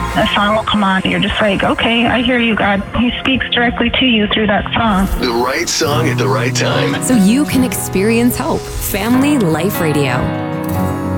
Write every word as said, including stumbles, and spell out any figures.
a song will come on. You're just like, okay, I hear you, God. He speaks directly to you through that song. The right song at the right time. So you can experience hope. Family Life Radio.